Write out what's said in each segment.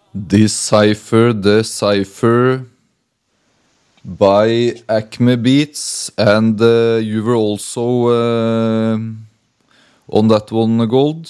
Decipher by Acme Beats, and you were also on that one, Gold.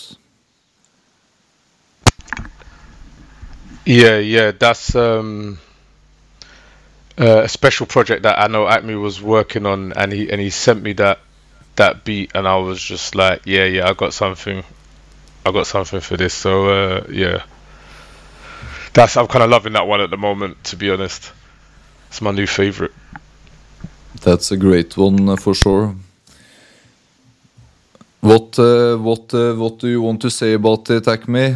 Yeah, that's a special project that I know Acme was working on, and he sent me that beat, and I was just like, yeah, I got something for this. So yeah, I'm kind of loving that one at the moment, to be honest. It's my new favorite. That's a great one for sure. What do you want to say about it, Acme?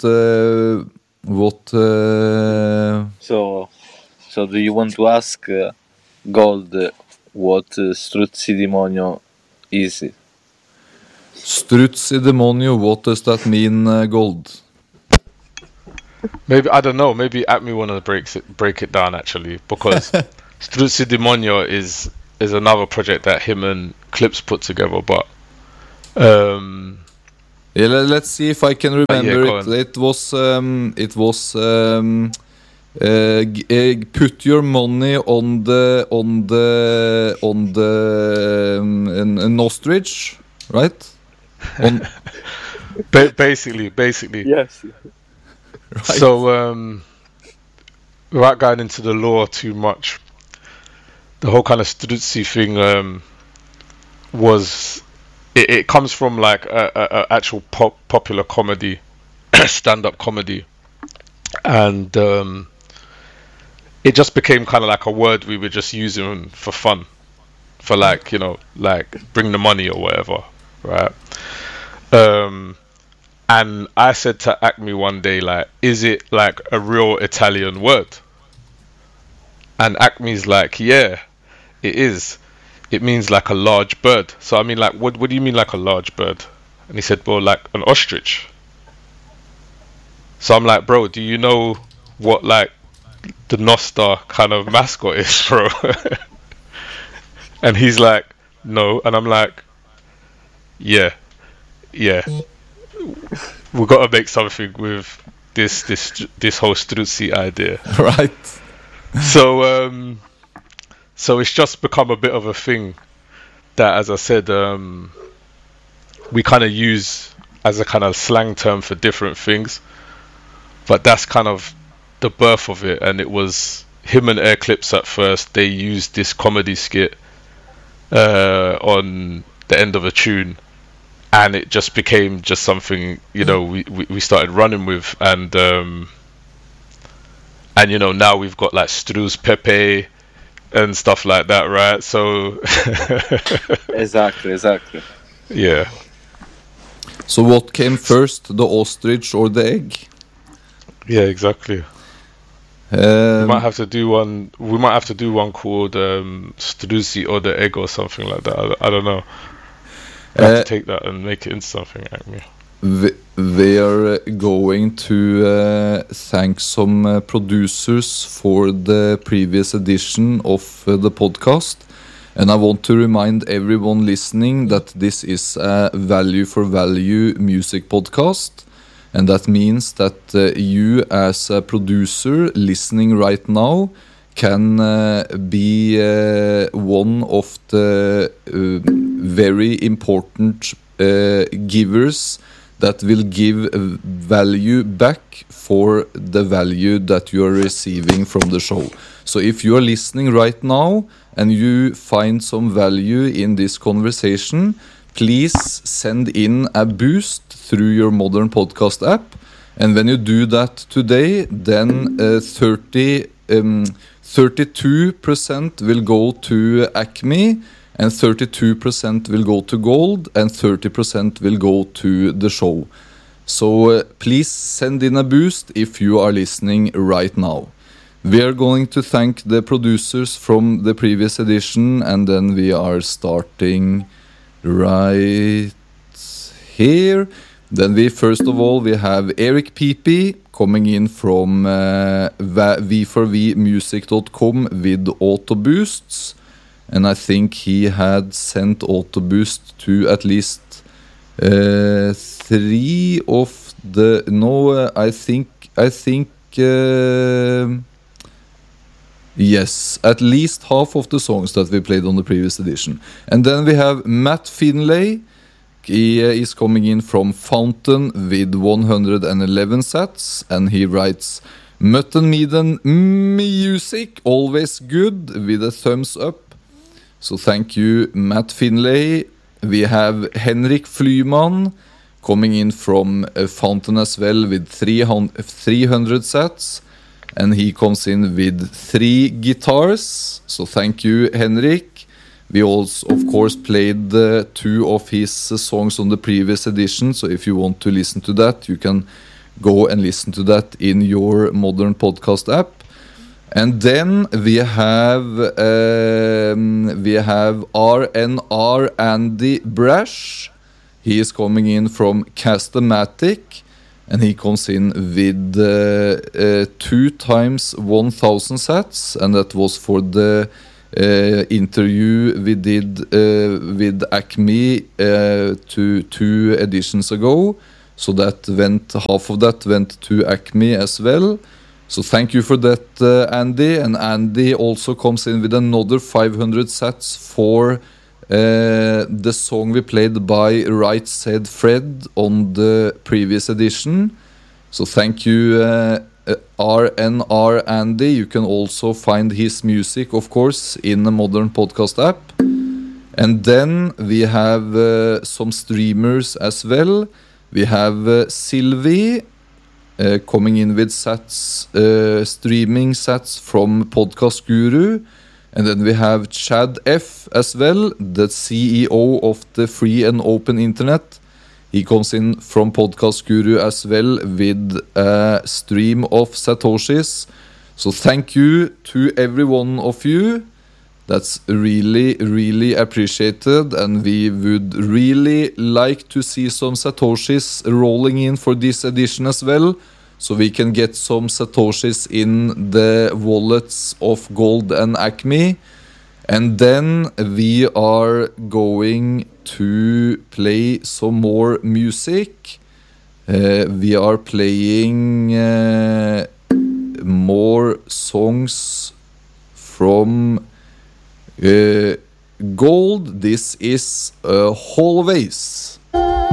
So do you want to ask Gold what Struzzi Demonio is? Struzzi Demonio, what does that mean, Gold? Maybe, I don't know. Maybe Acme wanna break it down actually, because Struzzi Demonio is another project that him and Clips put together. But yeah, let's see if I can remember yeah, it. It was put your money on the ostrich, right? basically. Yes. Right. So without going into the lore too much, the whole kind of Struzzi thing was it comes from like a actual popular comedy, stand-up comedy, and it just became kind of like a word we were just using for fun, for like, like bring the money or whatever, right? And I said to Acme one day, like, is it like a real Italian word? And Acme's like, yeah, it is. It means like a large bird. So I mean, like, what do you mean like a large bird? And he said, well, like an ostrich. So I'm like, bro, do you know what like the Nostar kind of mascot is, bro? And he's like, no. And I'm like, yeah, we got to make something with this whole Struzzi idea. Right. So it's just become a bit of a thing that, as I said, we kind of use as a kind of slang term for different things. But that's kind of the birth of it, and it was him and Air Clips at first. They used this comedy skit on the end of a tune, and it just became just something, we started running with, and now we've got like Struz Pepe and stuff like that, right? So Exactly. yeah. So what came first, the ostrich or the egg? Yeah, exactly. We might have to do one. We might have to do one called Struzzi or the egg or something like that. I don't know. I have to take that and make it into something. We are going to thank some producers for the previous edition of the podcast. And I want to remind everyone listening that this is a value for value music podcast. And that means that you as a producer listening right now can be one of the very important givers that will give value back for the value that you are receiving from the show. So if you are listening right now and you find some value in this conversation, please send in a boost through your modern podcast app. And when you do that today, then 32% will go to Acme, and 32% will go to Gold, and 30% will go to the show. So please send in a boost if you are listening right now. We are going to thank the producers from the previous edition, and then we are starting right here. Then first of all we have Eric Pipi coming in from v4vmusic.com with auto boosts, and I think he had sent auto boost to at least 3 of the I think yes, at least half of the songs that we played on the previous edition. And then we have Matt Finlay. He is coming in from Fountain with 111 sats, and he writes Mutton Meaden music, always good, with a thumbs up. So thank you, Matt Finlay. We have Henrik Flyman coming in from Fountain as well with 300 sats, and he comes in with 3 guitars. So thank you, Henrik. We also, of course, played 2 of his songs on the previous edition, so if you want to listen to that, you can go and listen to that in your modern podcast app. And then we have RNR Andy Brash. He is coming in from Castamatic, and he comes in with 2 times 1,000 sats, and that was for the interview we did with Acme 2 editions ago. So that half of that went to Acme as well. So thank you for that, Andy. And Andy also comes in with another 500 sats for the song we played by Right Said Fred on the previous edition. So thank you, RNR Andy. You can also find his music, of course, in the modern podcast app. And then we have some streamers as well. We have Sylvie coming in with sats, streaming sats from Podcast Guru. And then we have Chad F as well, the CEO of the free and open internet. He comes in from Podcast Guru as well with a stream of Satoshis. So thank you to every one of you. That's really, really appreciated, and we would really like to see some Satoshis rolling in for this edition as well, so we can get some Satoshis in the wallets of Gold and Acme. And then we are going to play some more music. We are playing more songs from Gold. This is Always.